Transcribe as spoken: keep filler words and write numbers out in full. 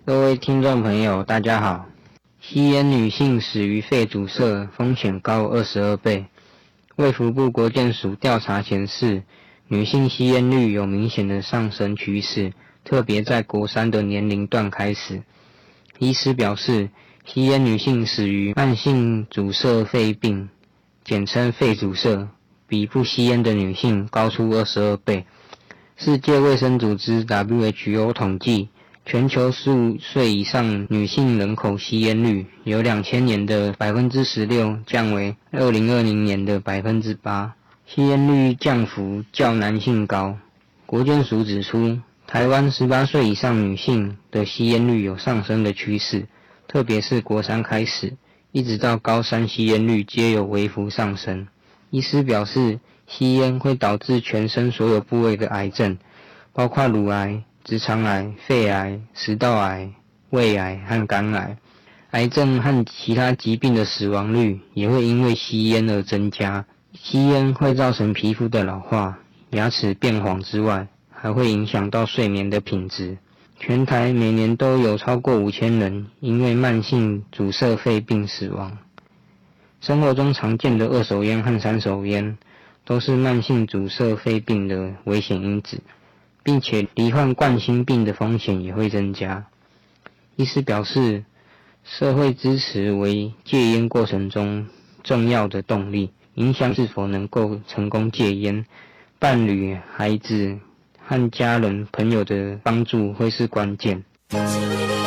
各位听众朋友大家好。吸烟女性死于肺阻塞风险高二十二倍。卫福部国健署调查显示，女性吸烟率有明显的上升趋势，特别在国三的年龄段开始。医师表示，吸烟女性死于慢性阻塞肺病，简称肺阻塞，比不吸烟的女性高出二十二倍。世界卫生组织 W H O 统计，全球十五岁以上女性人口吸烟率由两千年的 百分之十六 降为二零二零年的 百分之八， 吸烟率降幅较男性高。国健署指出，台湾十八岁以上女性的吸烟率有上升的趋势，特别是国三开始，一直到高三吸烟率皆有微幅上升。医师表示，吸烟会导致全身所有部位的癌症，包括乳癌、直肠癌、肺癌、食道癌、胃癌和肝癌。癌症和其他疾病的死亡率也会因为吸烟而增加。吸烟会造成皮肤的老化、牙齿变黄之外，还会影响到睡眠的品质。全台每年都有超过五千人因为慢性阻塞肺病死亡。生活中常见的二手烟和三手烟都是慢性阻塞肺病的危险因子，并且罹患冠心病的风险也会增加。医师表示，社会支持为戒烟过程中重要的动力，影响是否能够成功戒烟，伴侣、孩子和家人朋友的帮助会是关键。